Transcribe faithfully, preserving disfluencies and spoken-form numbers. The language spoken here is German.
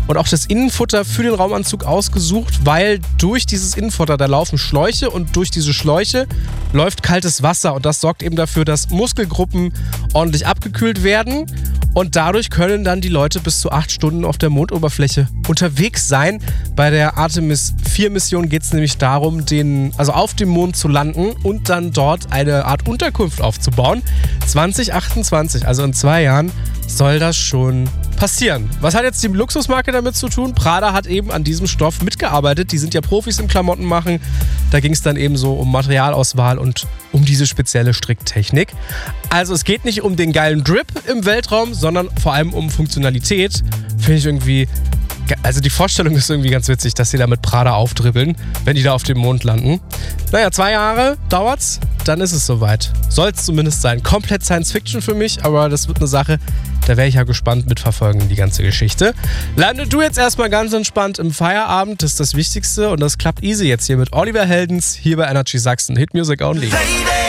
und auch das Innenfutter für den Raumanzug ausgesucht, weil durch dieses Innenfutter, da laufen Schläuche und durch diese Schläuche läuft kaltes Wasser und das sorgt eben dafür, dass Muskelgruppen ordentlich abgekühlt werden und dadurch können dann die Leute bis zu acht Stunden auf der Mondoberfläche unterwegs sein. Bei der Artemis vier Mission geht es nämlich darum, den, also auf dem Mond zu landen und dann dort eine Art Unterkunft aufzubauen. zwanzig achtundzwanzig, also in zwei Jahren, soll das schon passieren. Was hat jetzt die Luxusmarke damit zu tun? Prada hat eben an diesem Stoff mitgearbeitet. Die sind ja Profis im Klamottenmachen. Da ging es dann eben so um Materialauswahl und um diese spezielle Stricktechnik. Also es geht nicht um den geilen Drip im Weltraum, sondern vor allem um Funktionalität. Finde ich irgendwie... Also die Vorstellung ist irgendwie ganz witzig, dass sie da mit Prada aufdribbeln, wenn die da auf dem Mond landen. Naja, zwei Jahre dauert's, dann ist es soweit. Soll es zumindest sein. Komplett Science-Fiction für mich, aber das wird eine Sache, da wäre ich ja gespannt mitverfolgen, die ganze Geschichte. Lande du jetzt erstmal ganz entspannt im Feierabend, das ist das Wichtigste und das klappt easy jetzt hier mit Oliver Heldens, hier bei Energy Sachsen. Hit Music Only.